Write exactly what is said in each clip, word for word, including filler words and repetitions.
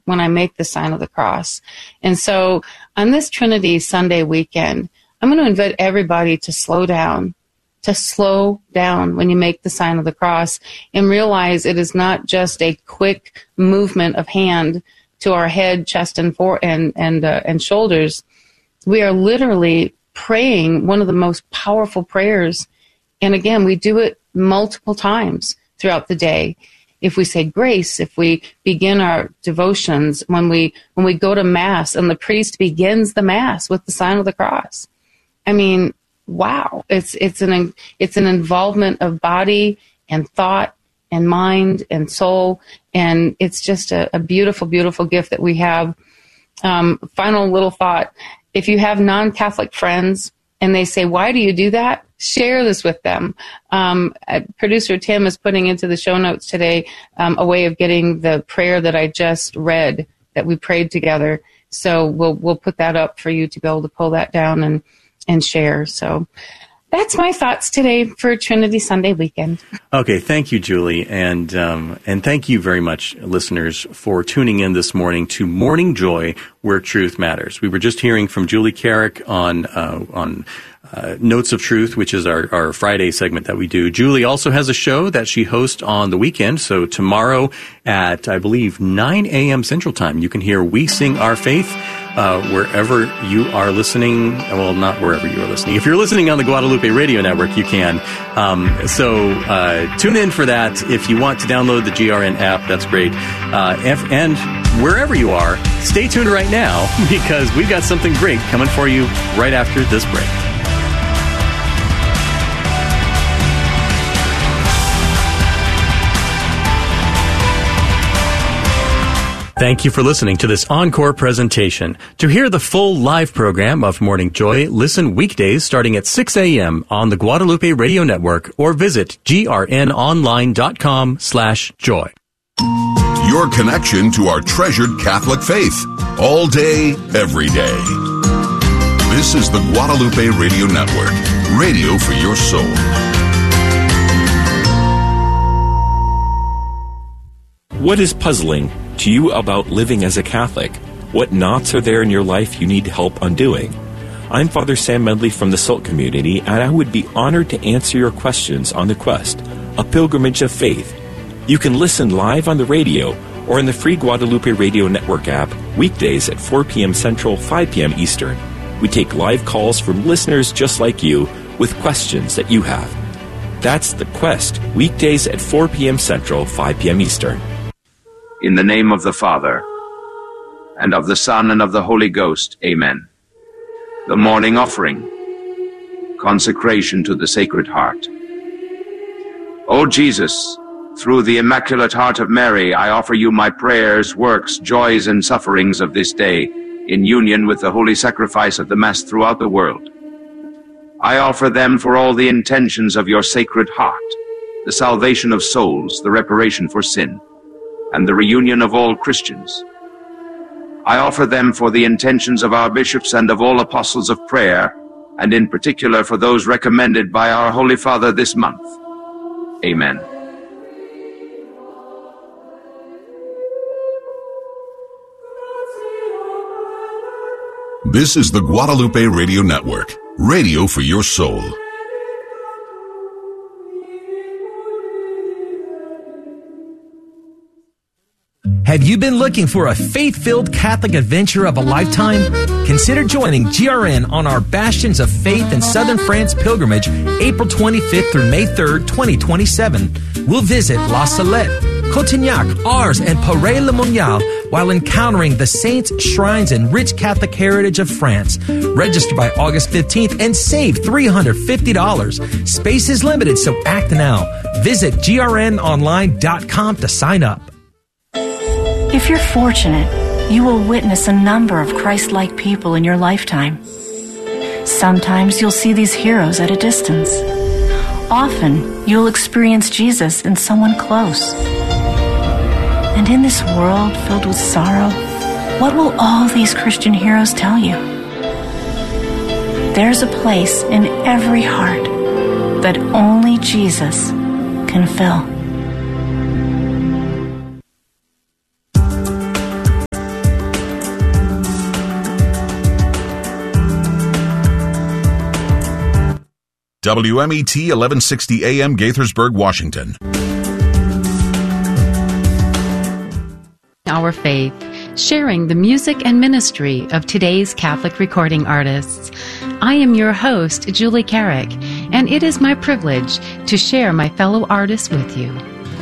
when I make the sign of the cross. And so on this Trinity Sunday weekend, I'm going to invite everybody to slow down, to slow down when you make the sign of the cross and realize it is not just a quick movement of hand to our head, chest, and fore and and uh, and shoulders. We are literally praying one of the most powerful prayers. And again, we do it multiple times throughout the day. If we say grace, if we begin our devotions, when we when we go to Mass and the priest begins the Mass with the sign of the cross. I mean, wow, it's it's an it's an involvement of body and thought and mind and soul, and it's just a, a beautiful, beautiful gift that we have. Um, final little thought: if you have non-Catholic friends and they say, "Why do you do that?" Share this with them. Um, uh, Producer Tim is putting into the show notes today um, a way of getting the prayer that I just read that we prayed together. So we'll we'll put that up for you to be able to pull that down and. and share. So that's my thoughts today for Trinity Sunday weekend. Okay, thank you, Julie, and um, and thank you very much, listeners, for tuning in this morning to Morning Joy, where truth matters. We were just hearing from Julie Carrick on uh, on uh, Notes of Truth, which is our, our Friday segment that we do. Julie also has a show that she hosts on the weekend. So tomorrow at, I believe, nine a.m. Central Time, you can hear We Sing Our Faith. Uh, wherever you are listening, well, not wherever you are listening. If you're listening on the Guadalupe Radio Network, you can. Um, so uh, tune in for that. If you want to download the G R N app, that's great. Uh, and, and wherever you are, stay tuned right now because we've got something great coming for you right after this break. Thank you for listening to this encore presentation. To hear the full live program of Morning Joy, listen weekdays starting at six a.m. on the Guadalupe Radio Network or visit grnonline.com slash joy. Your connection to our treasured Catholic faith. All day, every day. This is the Guadalupe Radio Network. Radio for your soul. What is puzzling to you about living as a Catholic? What knots are there in your life you need help undoing? I'm Father Sam Medley from the Salt Community, and I would be honored to answer your questions on The Quest, a pilgrimage of faith. You can listen live on the radio or in the free Guadalupe Radio Network app weekdays at four p.m. Central, five p.m. Eastern. We take live calls from listeners just like you with questions that you have. That's The Quest, weekdays at four p.m. Central, five p.m. Eastern. In the name of the Father, and of the Son, and of the Holy Ghost, amen. The morning offering, consecration to the Sacred Heart. O Jesus, through the Immaculate Heart of Mary, I offer you my prayers, works, joys, and sufferings of this day, in union with the holy sacrifice of the Mass throughout the world. I offer them for all the intentions of your Sacred Heart, the salvation of souls, the reparation for sin, and the reunion of all Christians. I offer them for the intentions of our bishops and of all apostles of prayer, and in particular for those recommended by our Holy Father this month. Amen. This is the Guadalupe Radio Network. Radio for your soul. Have you been looking for a faith-filled Catholic adventure of a lifetime? Consider joining G R N on our Bastions of Faith in Southern France pilgrimage, April twenty-fifth through May third, twenty twenty-seven. We'll visit La Salette, Cotignac, Ars, and Paray-le-Monial while encountering the saints, shrines, and rich Catholic heritage of France. Register by August fifteenth and save three hundred fifty dollars. Space is limited, so act now. Visit G R N online dot com to sign up. If you're fortunate, you will witness a number of Christ-like people in your lifetime. Sometimes you'll see these heroes at a distance. Often, you'll experience Jesus in someone close. And in this world filled with sorrow, what will all these Christian heroes tell you? There's a place in every heart that only Jesus can fill. W M E T eleven sixty A M Gaithersburg, Washington. Our faith, sharing the music and ministry of today's Catholic recording artists. I am your host, Julie Carrick, and it is my privilege to share my fellow artists with you.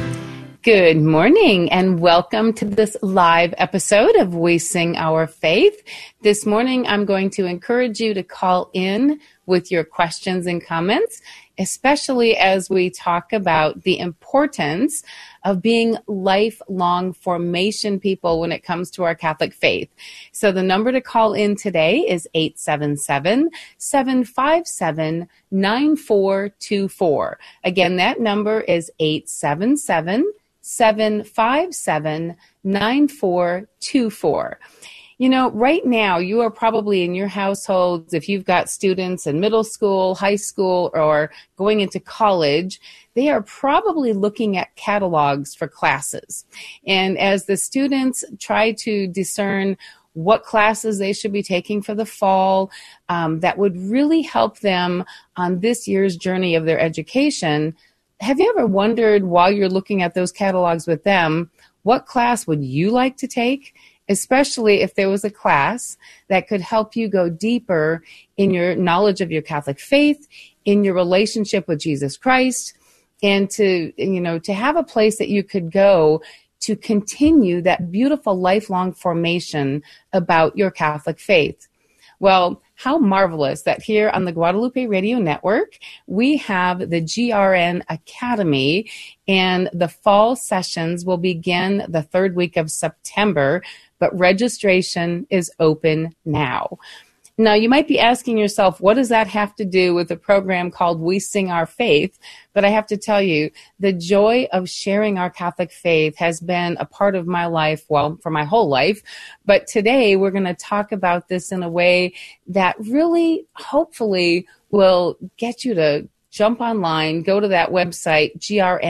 Good morning and welcome to this live episode of We Sing Our Faith. This morning I'm going to encourage you to call in with your questions and comments, especially as we talk about the importance of being lifelong formation people when it comes to our Catholic faith. So the number to call in today is eight seven seven, seven five seven, nine four two four. Again, that number is eight seven seven, seven five seven, nine four two four. You know, right now, you are probably in your households, if you've got students in middle school, high school, or going into college, they are probably looking at catalogs for classes. And as the students try to discern what classes they should be taking for the fall, um, that would really help them on this year's journey of their education. Have you ever wondered, while you're looking at those catalogs with them, what class would you like to take? Especially if there was a class that could help you go deeper in your knowledge of your Catholic faith, in your relationship with Jesus Christ, and to, you know, to have a place that you could go to continue that beautiful lifelong formation about your Catholic faith. Well, how marvelous that here on the Guadalupe Radio Network, we have the G R N Academy, and the fall sessions will begin the third week of September, but registration is open now. Now, you might be asking yourself, what does that have to do with a program called We Sing Our Faith? But I have to tell you, the joy of sharing our Catholic faith has been a part of my life, well, for my whole life. But today, we're going to talk about this in a way that really, hopefully, will get you to jump online, go to that website,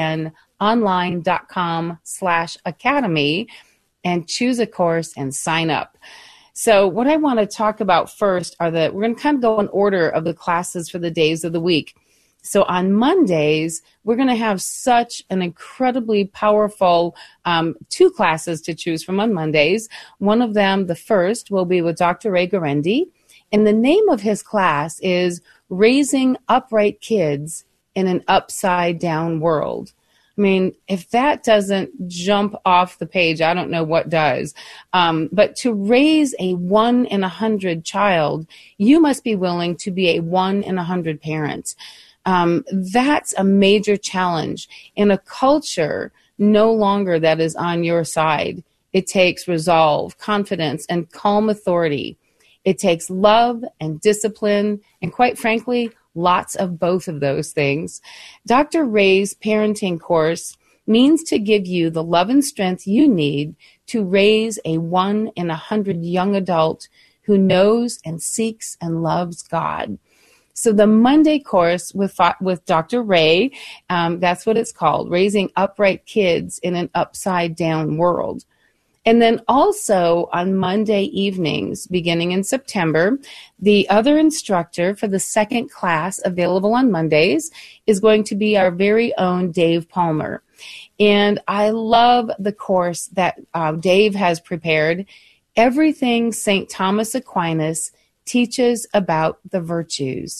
grnonline.com slash academy, and choose a course and sign up. So what I want to talk about first are the, we're going to kind of go in order of the classes for the days of the week. So on Mondays, we're going to have such an incredibly powerful um, two classes to choose from on Mondays. One of them, the first, will be with Doctor Ray Guarendi. And the name of his class is Raising Upright Kids in an Upside Down World. I mean, if that doesn't jump off the page, I don't know what does. Um, but to raise a one in a hundred child, you must be willing to be a one in a hundred parent. Um, that's a major challenge in a culture no longer that is on your side. It takes resolve, confidence, and calm authority. It takes love and discipline, and quite frankly, lots of both of those things. Doctor Ray's parenting course means to give you the love and strength you need to raise a one in a hundred young adult who knows and seeks and loves God. So the Monday course with with Doctor Ray, um, that's what it's called, Raising Upright Kids in an Upside Down World. And then also on Monday evenings, beginning in September, the other instructor for the second class available on Mondays is going to be our very own Dave Palmer. And I love the course that uh, Dave has prepared, Everything Saint Thomas Aquinas Teaches About the Virtues.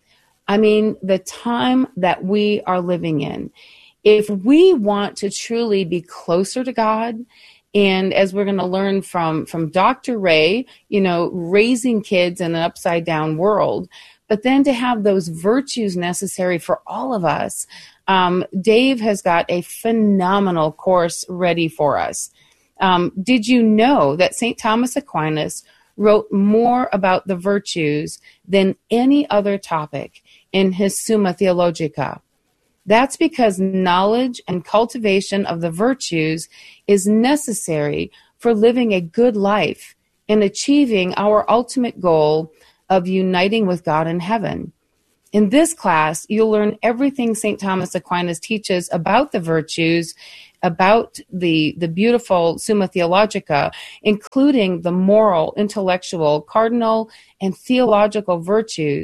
I mean, the time that we are living in, if we want to truly be closer to God, and as we're going to learn from, from Doctor Ray, you know, raising kids in an upside down world, but then to have those virtues necessary for all of us, um, Dave has got a phenomenal course ready for us. Um, did you know that Saint Thomas Aquinas wrote more about the virtues than any other topic in his Summa Theologica? That's because knowledge and cultivation of the virtues is necessary for living a good life and achieving our ultimate goal of uniting with God in heaven. In this class, you'll learn everything Saint Thomas Aquinas teaches about the virtues, about the, the beautiful Summa Theologica, including the moral, intellectual, cardinal, and theological virtues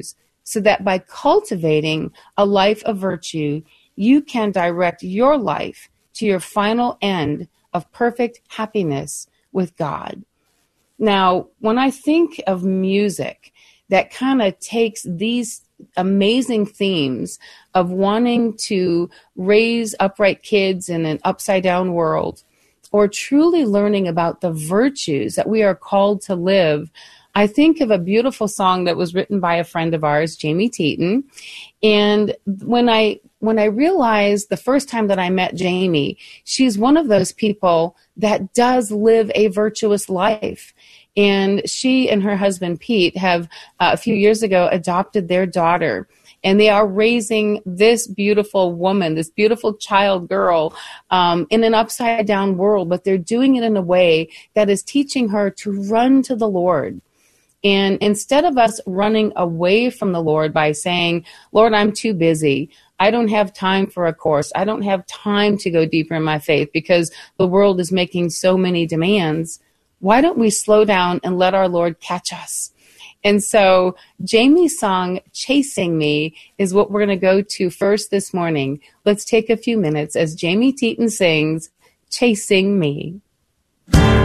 so that by cultivating a life of virtue, you can direct your life to your final end of perfect happiness with God. Now, when I think of music that kind of takes these amazing themes of wanting to raise upright kids in an upside down world, or truly learning about the virtues that we are called to live, I think of a beautiful song that was written by a friend of ours, Jamie Teton. And when I when I realized the first time that I met Jamie, she's one of those people that does live a virtuous life. And she and her husband, Pete, have uh, a few years ago adopted their daughter. And they are raising this beautiful woman, this beautiful child girl, um, in an upside down world. But they're doing it in a way that is teaching her to run to the Lord. And instead of us running away from the Lord by saying, Lord, I'm too busy. I don't have time for a course. I don't have time to go deeper in my faith because the world is making so many demands. Why don't we slow down and let our Lord catch us? And so Jamie's song, Chasing Me, is what we're going to go to first this morning. Let's take a few minutes as Jamie Teton sings, Chasing Me.